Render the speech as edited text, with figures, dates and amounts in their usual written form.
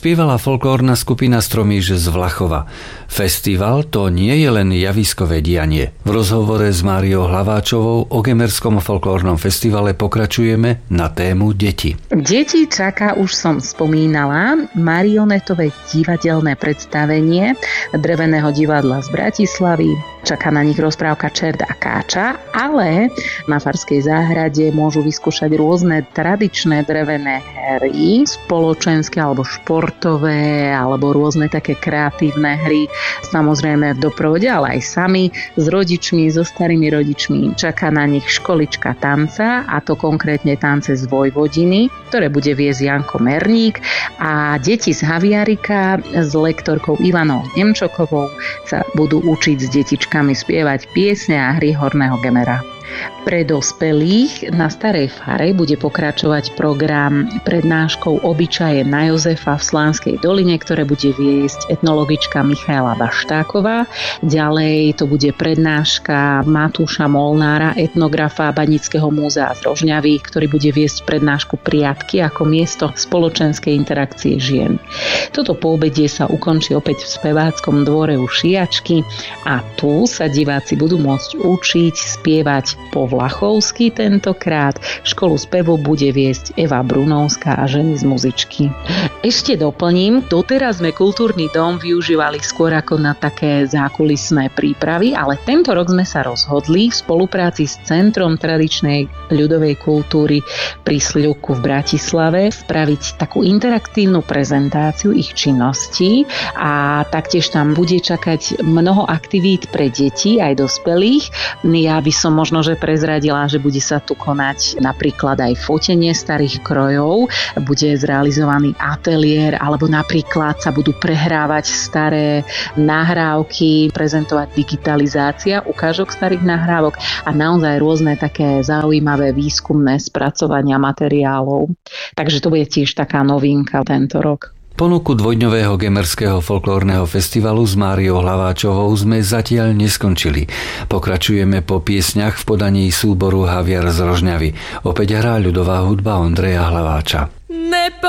Spievala folklórna skupina Stromíš z Vlachova. Festival to nie je len javiskové dianie. V rozhovore s Máriou Hlaváčovou o Gemerskom folklórnom festivale pokračujeme na tému deti. Deti čaká, už som spomínala, marionetové divadelné predstavenie Dreveného divadla z Bratislavy. Čaká na nich rozprávka Čert a Káča, ale na Farskej záhrade môžu vyskúšať rôzne tradičné drevené hry, spoločenské alebo športové, alebo rôzne také kreatívne hry, samozrejme v doprovode, ale aj sami, s rodičmi, so starými rodičmi. Čaká na nich školička tanca, a to konkrétne tance z Vojvodiny, ktoré bude viesť Janko Merník, a deti z Haviarika s lektorkou Ivanou Nemčokovou sa budú učiť s detičkami spievať piesne a hry Horného Gemera. Pre dospelých na Starej Fare bude pokračovať program prednáškou Obyčaje na Jozefa v Slánskej doline, ktoré bude viesť etnologička Michaela Baštáková. Ďalej to bude prednáška Matúša Molnára, etnografa Banického múzea z Rožňavy, ktorý bude viesť prednášku Priatky ako miesto spoločenskej interakcie žien. Toto poobedie sa ukončí opäť v speváckom dvore u Šiačky a tu sa diváci budú môcť učiť spievať po vlachovsky tentokrát. Školu spevu bude viesť Eva Brunovská a ženy z muzičky. Ešte doplním, doteraz sme kultúrny dom využívali skôr ako na také zákulisné prípravy, ale tento rok sme sa rozhodli v spolupráci s Centrom tradičnej ľudovej kultúry pri Sľuku v Bratislave spraviť takú interaktívnu prezentáciu ich činností a taktiež tam bude čakať mnoho aktivít pre deti aj dospelých. Ja by som možno že prezradila, že bude sa tu konať napríklad aj fotenie starých krojov, bude zrealizovaný ateliér, alebo napríklad sa budú prehrávať staré nahrávky, prezentovať digitalizácia ukážok starých nahrávok a naozaj rôzne také zaujímavé výskumné spracovania materiálov. Takže to bude tiež taká novinka tento rok. Ponuku dvojdňového Gemerského folklórneho festivalu s Máriou Hlaváčovou sme zatiaľ neskončili. Pokračujeme po piesňach v podaní súboru Haviar z Rožňavy. Opäť hrá ľudová hudba Ondreja Hlaváča.